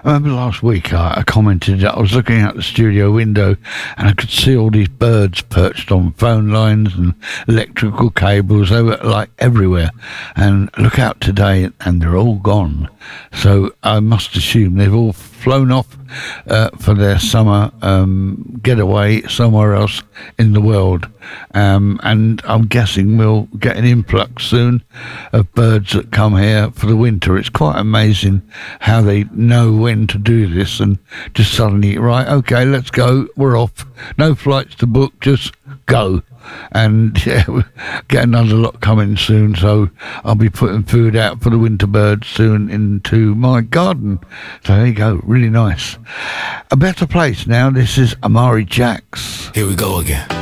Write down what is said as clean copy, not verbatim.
I remember last week I commented that I was looking out the studio window and I could see all these birds perched on phone lines and electrical cables. They were like everywhere. And look out today and they're all gone. So I must assume they've all flown off for their summer getaway somewhere else in the world. And I'm guessing we'll get an influx soon of birds that come here for the winter. It's quite amazing how they know when to do this and just suddenly, right, okay, let's go, we're off. No flights to book, just go. And yeah, we'll get another lot coming soon, so I'll be putting food out for the winter birds soon into my garden. So there you go, really nice. A Better Place now. This is Amari Jacks. Here we go again.